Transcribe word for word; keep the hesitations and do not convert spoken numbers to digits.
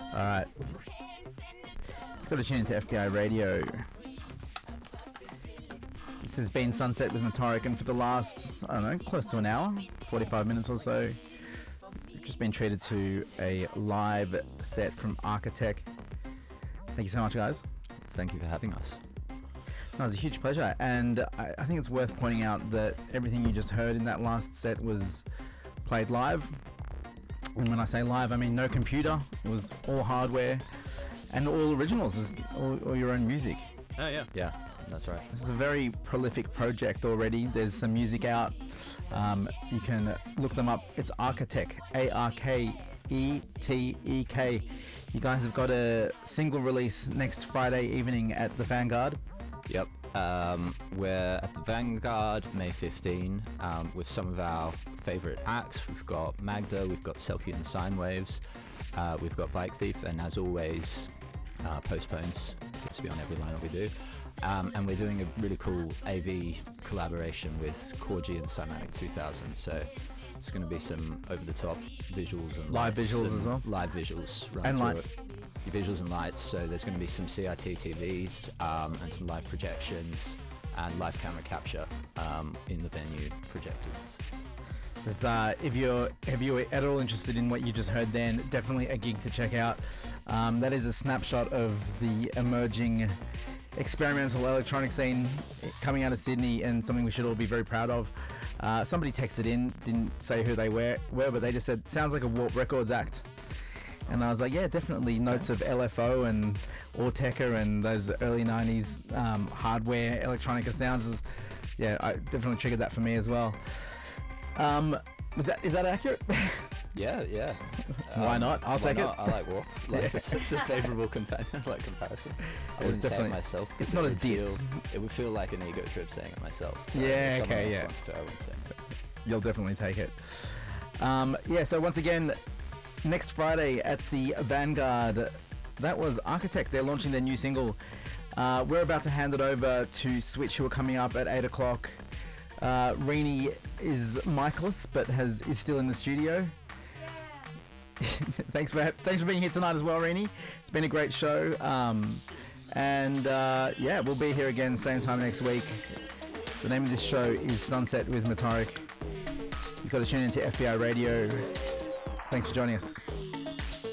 Alright. Got to tune into F B I Radio. This has been Sunset with Motoric, and for the last, I don't know, close to an hour, forty-five minutes or so, we've just been treated to a live set from Architect. Thank you so much, guys. Thank you for having us. No, it was a huge pleasure, and I, I think it's worth pointing out that everything you just heard in that last set was played live. And when I say live, I mean no computer. It was all hardware and all originals, is all, all your own music. Oh yeah, yeah, that's right. This is a very prolific project already. There's some music out. Um, you can look them up. It's Architect, A R K E T E K. You guys have got a single release next Friday evening at the Vanguard. Yep. Um, we're at the Vanguard May fifteenth um, with some of our favourite acts. We've got Magda, we've got Selkie and Sine Waves, uh, we've got Bike Thief, and as always, uh, Postpones seems to be on every lineup we do. Um, and we're doing a really cool A V collaboration with Corgi and Cymatic two thousand. So it's going to be some over-the-top visuals and live visuals and as well. Live visuals and lights. It. Visuals and lights, so there's going to be some C R T T Vs um, and some live projections and live camera capture um, in the venue projected. Uh, if you're if you're at all interested in what you just heard, then definitely a gig to check out. Um, that is a snapshot of the emerging experimental electronic scene coming out of Sydney, and something we should all be very proud of. Uh, somebody texted in, didn't say who they were, were, but they just said, sounds like a Warp Records act. And I was like, yeah, definitely notes Thanks. of L F O and Autechre and those early nineties um, hardware electronica sounds. Is, yeah, I definitely triggered that for me as well. Um, was that is that accurate? Yeah, yeah. Why um, not? I'll why take not? it. I like Warp. Like, Yeah. it's, it's a favourable compa- like comparison. I It's wouldn't say it definitely- myself. 'cause it's it not a would diss. Feel, it would feel like an ego trip saying it myself. So Yeah, if someone okay, else yeah. wants to, I wouldn't say it. You'll definitely take it. Um, yeah, so once again, next Friday at the Vanguard, that was Architect. They're launching their new single. Uh, we're about to hand it over to Switch, who are coming up at eight o'clock. Uh, Rini is Michaelis, but has is still in the studio. thanks for thanks for being here tonight as well, Rini. It's been a great show. Um, and uh, yeah, we'll be here again same time next week. The name of this show is Sunset with Motoric. You've got to tune into F B I Radio. Thanks for joining us.